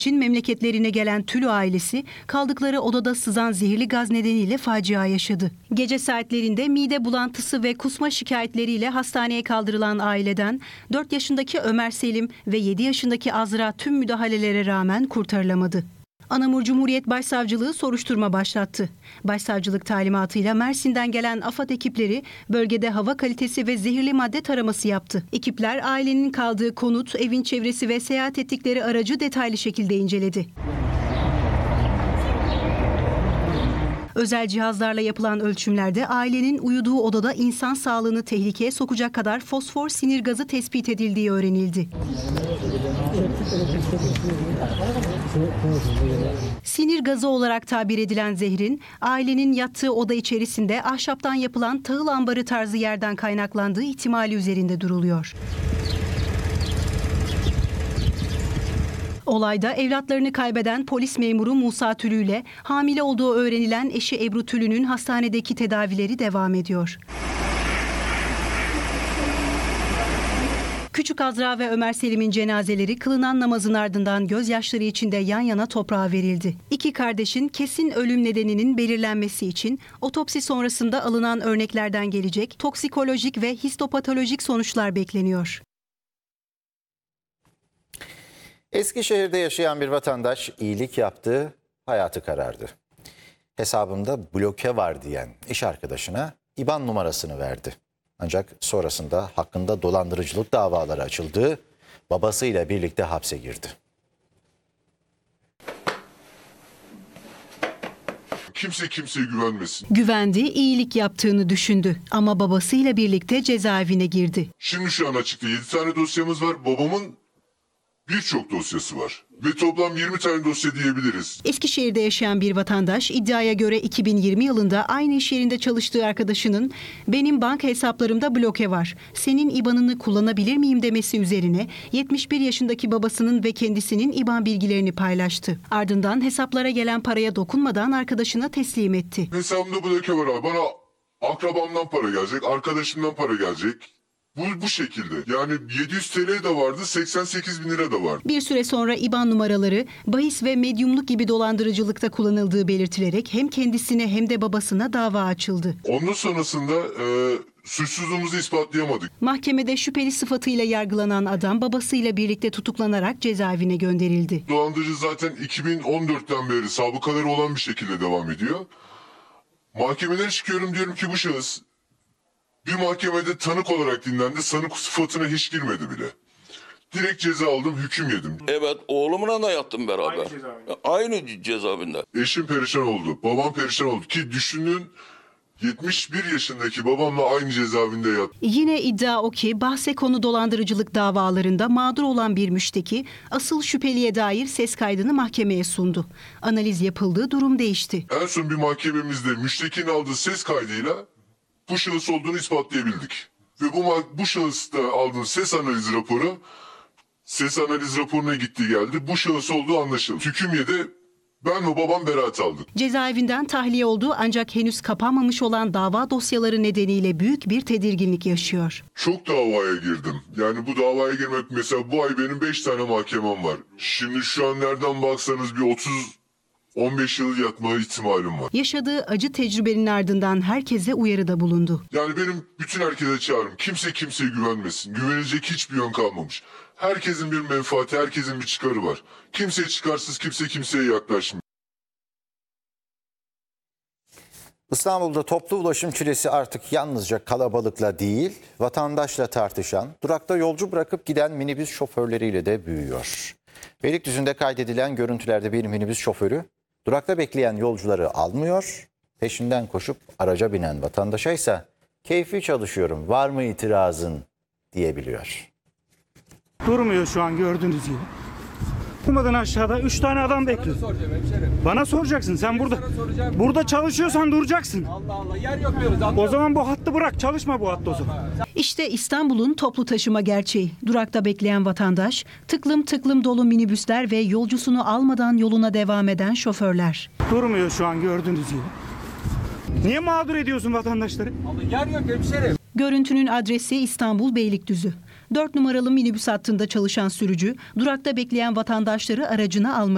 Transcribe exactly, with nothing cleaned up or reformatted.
Çin memleketlerine gelen Tülü ailesi kaldıkları odada sızan zehirli gaz nedeniyle facia yaşadı. Gece saatlerinde mide bulantısı ve kusma şikayetleriyle hastaneye kaldırılan aileden dört yaşındaki Ömer Selim ve yedi yaşındaki Azra tüm müdahalelere rağmen kurtarılamadı. Anamur Cumhuriyet Başsavcılığı soruşturma başlattı. Başsavcılık talimatıyla Mersin'den gelen AFAD ekipleri bölgede hava kalitesi ve zehirli madde taraması yaptı. Ekipler ailenin kaldığı konut, evin çevresi ve seyahat ettikleri aracı detaylı şekilde inceledi. Özel cihazlarla yapılan ölçümlerde ailenin uyuduğu odada insan sağlığını tehlikeye sokacak kadar fosfor sinir gazı tespit edildiği öğrenildi. Sinir gazı olarak tabir edilen zehrin ailenin yattığı oda içerisinde ahşaptan yapılan tahıl ambarı tarzı yerden kaynaklandığı ihtimali üzerinde duruluyor. Olayda evlatlarını kaybeden polis memuru Musa Tülü ile hamile olduğu öğrenilen eşi Ebru Tülü'nün hastanedeki tedavileri devam ediyor. Küçük Azra ve Ömer Selim'in cenazeleri kılınan namazın ardından gözyaşları içinde yan yana toprağa verildi. İki kardeşin kesin ölüm nedeninin belirlenmesi için otopsi sonrasında alınan örneklerden gelecek toksikolojik ve histopatolojik sonuçlar bekleniyor. Eskişehir'de yaşayan bir vatandaş iyilik yaptı, hayatı karardı. Hesabımda bloke var diyen iş arkadaşına İBAN numarasını verdi. Ancak sonrasında hakkında dolandırıcılık davaları açıldı, babasıyla birlikte hapse girdi. Kimse kimseye güvenmesin. Güvendi, iyilik yaptığını düşündü ama babasıyla birlikte cezaevine girdi. Şimdi şu an açıkta yedi tane dosyamız var. Babamın birçok dosyası var. Ve toplam yirmi tane dosya diyebiliriz. Eskişehir'de yaşayan bir vatandaş iddiaya göre iki bin yirmi yılında aynı iş yerinde çalıştığı arkadaşının "Benim banka hesaplarımda bloke var. Senin İBAN'ını kullanabilir miyim?" demesi üzerine yetmiş bir yaşındaki babasının ve kendisinin İBAN bilgilerini paylaştı. Ardından hesaplara gelen paraya dokunmadan arkadaşına teslim etti. Hesabımda bloke var abi. Bana akrabamdan para gelecek, arkadaşımdan para gelecek. Bu, bu şekilde. Yani yedi yüz TL de vardı, seksen sekiz bin lira da vardı. Bir süre sonra İBAN numaraları bahis ve medyumluk gibi dolandırıcılıkta kullanıldığı belirtilerek hem kendisine hem de babasına dava açıldı. Ondan sonrasında e, suçsuzluğumuzu ispatlayamadık. Mahkemede şüpheli sıfatıyla yargılanan adam babasıyla birlikte tutuklanarak cezaevine gönderildi. Dolandırıcı zaten iki bin on dörtten beri sabıkaları olan bir şekilde devam ediyor. Mahkemeden çıkıyorum, diyorum ki bu şahıs bir mahkemede tanık olarak dinlendi. Sanık sıfatına hiç girmedi bile. Direkt ceza aldım, hüküm yedim. Evet, oğlumla da yattım beraber. Aynı cezaevinde. Aynı cezaevinde. Eşim perişan oldu, babam perişan oldu. Ki düşünün, yetmiş bir yaşındaki babamla aynı cezaevinde yattı. Yine iddia o ki bahse konu dolandırıcılık davalarında mağdur olan bir müşteki asıl şüpheliye dair ses kaydını mahkemeye sundu. Analiz yapıldı, durum değişti. En son bir mahkememizde müştekinin aldığı ses kaydıyla bu şahıs olduğunu ispatlayabildik. Ve bu, bu şahısta aldığım ses analiz raporu, ses analiz raporuna gitti geldi. Bu şahıs olduğu anlaşıldı. Hüküm yedi, ben ve babam beraat aldık. Cezaevinden tahliye oldu ancak henüz kapanmamış olan dava dosyaları nedeniyle büyük bir tedirginlik yaşıyor. Çok davaya girdim. Yani bu davaya girmek, mesela bu ay benim beş tane mahkemem var. Şimdi şu an nereden baksanız bir otuz on beş yıl yatma ihtimalim var. Yaşadığı acı tecrübenin ardından herkese uyarıda bulundu. Yani benim bütün herkese çağrım. Kimse kimseye güvenmesin. Güvenecek hiçbir yön kalmamış. Herkesin bir menfaati, herkesin bir çıkarı var. Kimseye çıkarsız, kimse kimseye yaklaşmıyor. İstanbul'da toplu ulaşım çilesi artık yalnızca kalabalıkla değil, vatandaşla tartışan, durakta yolcu bırakıp giden minibüs şoförleriyle de büyüyor. Beylikdüzü'nde kaydedilen görüntülerde bir minibüs şoförü durakta bekleyen yolcuları almıyor, peşinden koşup araca binen vatandaşa ise "Keyfi çalışıyorum, var mı itirazın?" diyebiliyor. Durmuyor şu an gördüğünüz gibi. Durmadan aşağıda üç tane adam bekliyor. Bana soracaksın, sen burada burada çalışıyorsan duracaksın. Allah Allah, yer yok diyoruz. O zaman bu hattı bırak, çalışma bu hatta o zaman. İşte İstanbul'un toplu taşıma gerçeği. Durakta bekleyen vatandaş, tıklım tıklım dolu minibüsler ve yolcusunu almadan yoluna devam eden şoförler. Durmuyor şu an gördüğünüz gibi. Niye mağdur ediyorsun vatandaşları? Allah, yer yok hemşerim. Görüntünün adresi İstanbul Beylikdüzü. dört numaralı minibüs hattında çalışan sürücü durakta bekleyen vatandaşları aracına almadı.